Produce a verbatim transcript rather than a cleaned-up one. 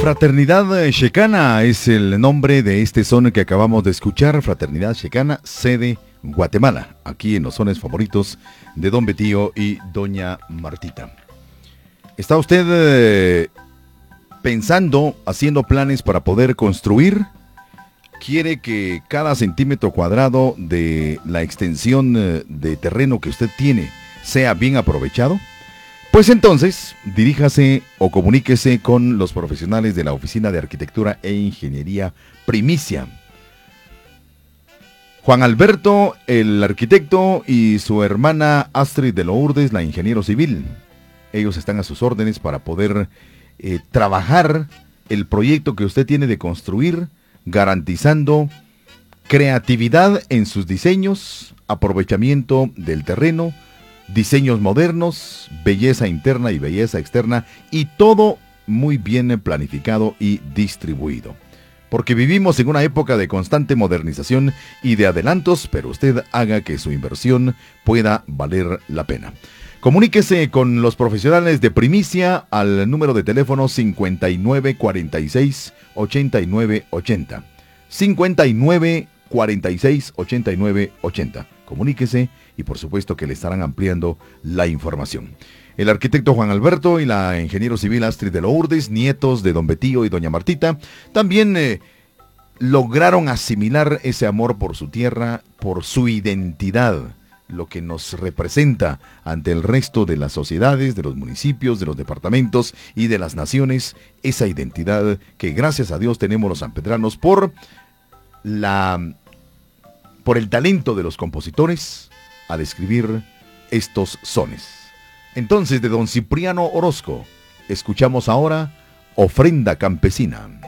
Fraternidad Checana es el nombre de este son que acabamos de escuchar. Fraternidad Checana, sede Guatemala, aquí en los sones favoritos de Don Betío y Doña Martita. ¿Está usted eh, pensando, haciendo planes para poder construir? ¿Quiere que cada centímetro cuadrado de la extensión eh, de terreno que usted tiene sea bien aprovechado? Pues entonces, diríjase o comuníquese con los profesionales de la Oficina de Arquitectura e Ingeniería Primicia. Juan Alberto, el arquitecto, y su hermana Astrid de Lourdes, la ingeniero civil. Ellos están a sus órdenes para poder eh, trabajar el proyecto que usted tiene de construir, garantizando creatividad en sus diseños, aprovechamiento del terreno, diseños modernos, belleza interna y belleza externa, y todo muy bien planificado y distribuido. Porque vivimos en una época de constante modernización y de adelantos, pero usted haga que su inversión pueda valer la pena. Comuníquese con los profesionales de Primicia al número de teléfono cincuenta y nueve cuarenta y seis ochenta y nueve ochenta. cincuenta y nueve cuarenta y seis ochenta y nueve ochenta. Comuníquese y por supuesto que le estarán ampliando la información. El arquitecto Juan Alberto y la ingeniero civil Astrid de Lourdes, nietos de Don Betío y Doña Martita, también eh, lograron asimilar ese amor por su tierra, por su identidad, lo que nos representa ante el resto de las sociedades, de los municipios, de los departamentos y de las naciones, esa identidad que gracias a Dios tenemos los sanpedranos por la... por el talento de los compositores al escribir estos sones. Entonces, de don Cipriano Orozco, escuchamos ahora Ofrenda Campesina.